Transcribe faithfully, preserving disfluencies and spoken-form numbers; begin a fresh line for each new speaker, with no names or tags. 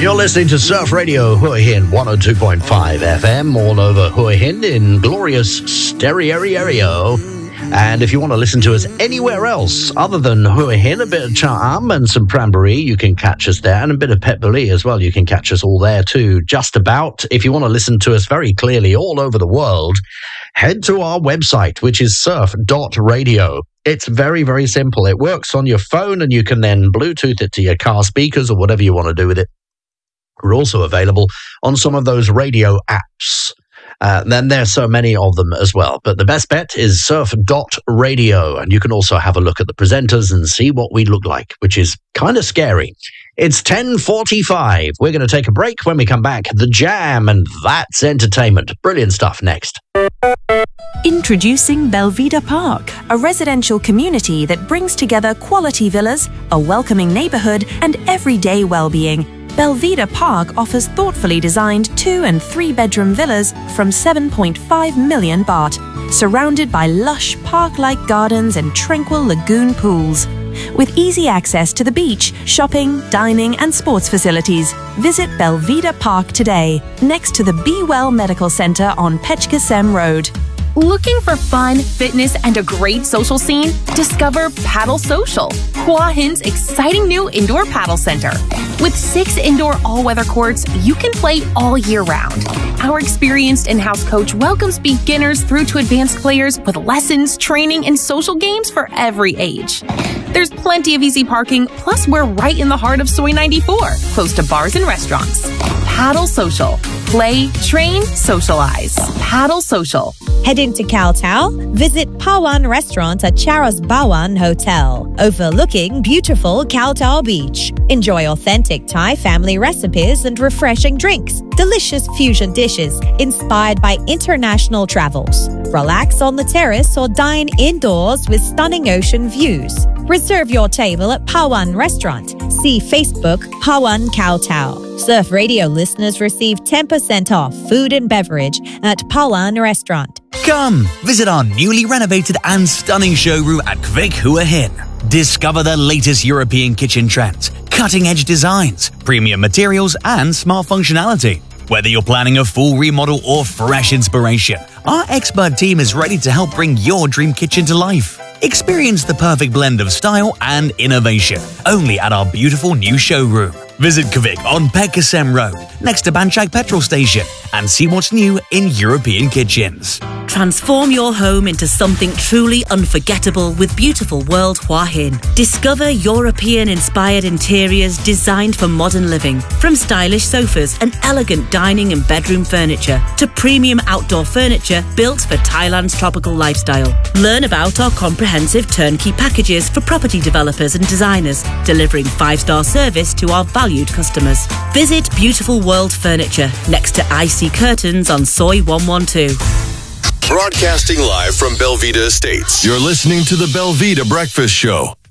You're listening to Surf Radio Hua Hin one oh two point five F M all over Hua Hin in glorious stereo. And if you want to listen to us anywhere else other than Hua Hin, a bit of Cha Am and some Prambury, you can catch us there, and a bit of Phetchaburi as well. You can catch us all there too, just about. If you want to listen to us very clearly all over the world, head to our website, which is surf dot radio. It's very, very simple. It works on your phone, and you can then Bluetooth it to your car speakers or whatever you want to do with it. We're also available on some of those radio apps. Uh, then there's so many of them as well. But the best bet is surf dot radio. And you can also have a look at the presenters and see what we look like, which is kind of scary. It's ten forty-five. We're going to take a break. When we come back, The Jam, and that's entertainment. Brilliant stuff next.
Introducing Belvedere Park, a residential community that brings together quality villas, a welcoming neighborhood, and everyday well-being. Belvedere Park offers thoughtfully designed two- and three-bedroom villas from seven point five million baht, surrounded by lush park-like gardens and tranquil lagoon pools. With easy access to the beach, shopping, dining, and sports facilities, visit Belvedere Park today, next to the Be Well Medical Center on Phetchaburi Road.
Looking for fun, fitness, and a great social scene? Discover Paddle Social, Hua Hin's exciting new indoor paddle center. With six indoor all-weather courts, you can play all year round. Our experienced in-house coach welcomes beginners through to advanced players with lessons, training, and social games for every age. There's plenty of easy parking, plus we're right in the heart of Soi ninety-four, close to bars and restaurants. Paddle Social. Play, train, socialize. Paddle Social.
Heading to Kowtow? Visit Pawan Restaurant at Charas Bawan Hotel, overlooking beautiful Kowtow Beach. Enjoy authentic Thai family recipes and refreshing drinks, delicious fusion dishes inspired by international travels. Relax on the terrace or dine indoors with stunning ocean views. Reserve your table at Pawan Restaurant. See Facebook Pawan Kowtow. Surf Radio listeners receive ten percent off food and beverage at Pawan Restaurant.
Come, visit our newly renovated and stunning showroom at Kvik Hua Hin. Discover the latest European kitchen trends, cutting-edge designs, premium materials, and smart functionality. Whether you're planning a full remodel or fresh inspiration, our expert team is ready to help bring your dream kitchen to life. Experience the perfect blend of style and innovation, only at our beautiful new showroom. Visit Kvik on Phetchaburi Road, next to Banchak Petrol Station, and see what's new in European kitchens.
Transform your home into something truly unforgettable with Beautiful World Hua Hin. Discover European-inspired interiors designed for modern living, from stylish sofas and elegant dining and bedroom furniture to premium outdoor furniture built for Thailand's tropical lifestyle. Learn about our comprehensive turnkey packages for property developers and designers, delivering five-star service to our valued customers. Visit Beautiful World Furniture next to I C Curtains on Soi one twelve.
Broadcasting live from Belvedere Estates. You're listening to the Belvedere Breakfast Show.